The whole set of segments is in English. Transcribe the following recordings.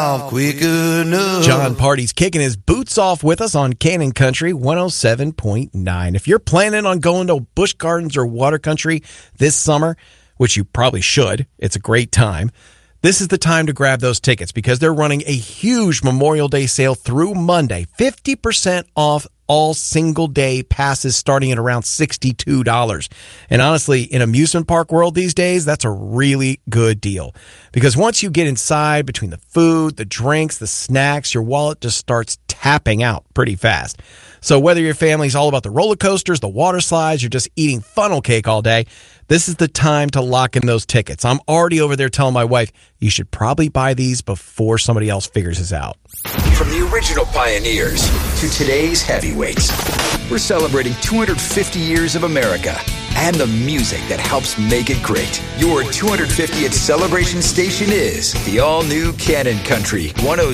quick enough. John Party's kicking his boots off with us on Cannon Country 107.9. If you're planning on going to Busch Gardens or Water Country this summer, which you probably should, it's a great time, this is the time to grab those tickets because they're running a huge Memorial Day sale through Monday. 50% off all single-day passes starting at around $62. And honestly, in amusement park world these days, that's a really good deal. Because once you get inside, between the food, the drinks, the snacks, your wallet just starts tapping out pretty fast. So whether your family's all about the roller coasters, the water slides, you're just eating funnel cake all day, this is the time to lock in those tickets. I'm already over there telling my wife, you should probably buy these before somebody else figures this out. From the original pioneers to today's heavyweights, we're celebrating 250 years of America and the music that helps make it great. Your 250th celebration station is the all-new Cannon Country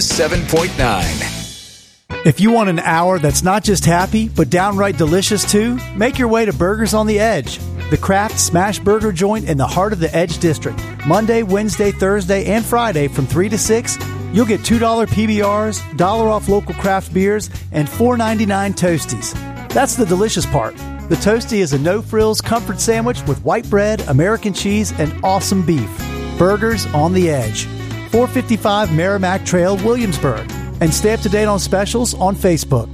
107.9. If you want an hour that's not just happy, but downright delicious too, make your way to Burgers on the Edge, the Kraft Smash Burger joint in the heart of the Edge District. Monday, Wednesday, Thursday, and Friday from 3 to 6, you'll get $2 PBRs, $1 off local craft beers, and $4.99 Toasties. That's the delicious part. The Toastie is a no-frills comfort sandwich with white bread, American cheese, and awesome beef. Burgers on the Edge. 455 Merrimack Trail, Williamsburg. And stay up to date on specials on Facebook.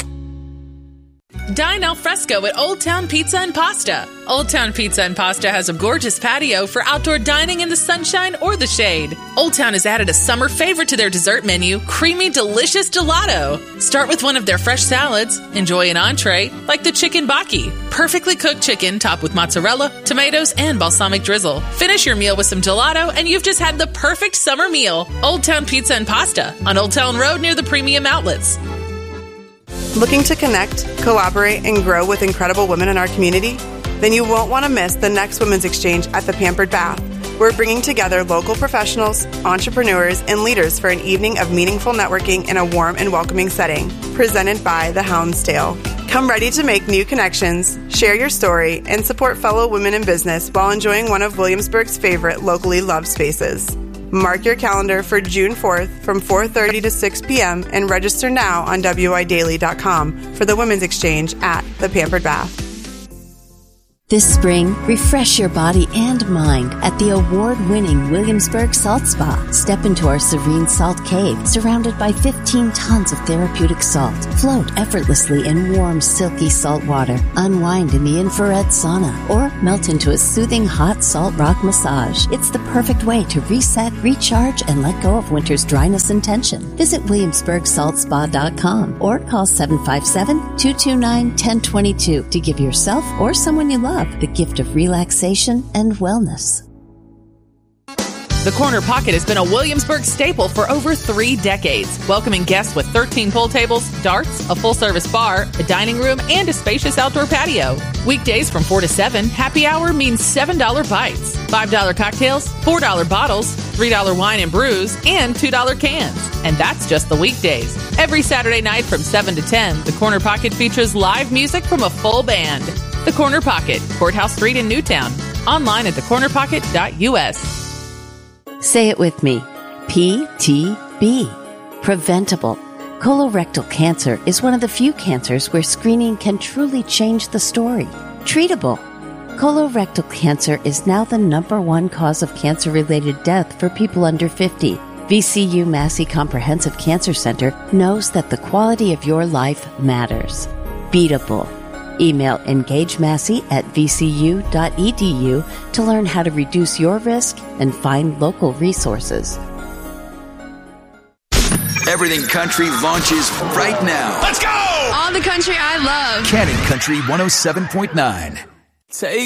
Dine al fresco at Old Town Pizza and Pasta. Old Town Pizza and Pasta has a gorgeous patio for outdoor dining in the sunshine or the shade. Old Town has added a summer favorite to their dessert menu, creamy, delicious gelato. Start with one of their fresh salads. Enjoy an entree, like the chicken baki. Perfectly cooked chicken topped with mozzarella, tomatoes, and balsamic drizzle. Finish your meal with some gelato, and you've just had the perfect summer meal. Old Town Pizza and Pasta on Old Town Road near the Premium Outlets. Looking to connect, collaborate, and grow with incredible women in our community? Then you won't want to miss the next Women's Exchange at the Pampered Bath. We're bringing together local professionals, entrepreneurs, and leaders for an evening of meaningful networking in a warm and welcoming setting. Presented by the Houndsdale. Come ready to make new connections, share your story, and support fellow women in business while enjoying one of Williamsburg's favorite locally loved spaces. Mark your calendar for June 4th from 4:30 to 6 p.m. and register now on widaily.com for the Women's Exchange at the Pampered Bath. This spring, refresh your body and mind at the award-winning Williamsburg Salt Spa. Step into our serene salt cave, surrounded by 15 tons of therapeutic salt. Float effortlessly in warm, silky salt water. Unwind in the infrared sauna, or melt into a soothing hot salt rock massage. It's the perfect way to reset, recharge, and let go of winter's dryness and tension. Visit WilliamsburgSaltSpa.com or call 757-229-1022 to give yourself or someone you love the gift of relaxation and wellness. The Corner Pocket has been a Williamsburg staple for over 3 decades, welcoming guests with 13 pool tables, darts, a full-service bar, a dining room, and a spacious outdoor patio. Weekdays from 4 to 7, happy hour means $7 bites, $5 cocktails, $4 bottles, $3 wine and brews, and $2 cans. And that's just the weekdays. Every Saturday night from 7 to 10, the Corner Pocket features live music from a full band. The Corner Pocket, Courthouse Street in Newtown. Online at thecornerpocket.us. Say it with me. PTB. Preventable. Colorectal cancer is one of the few cancers where screening can truly change the story. Treatable. Colorectal cancer is now the #1 cause of cancer-related death for people under 50. VCU Massey Comprehensive Cancer Center knows that the quality of your life matters. Beatable. Email engagemassey@vcu.edu to learn how to reduce your risk and find local resources. Everything Country launches right now. Let's go! All the country I love. Cannon Country 107.9. Take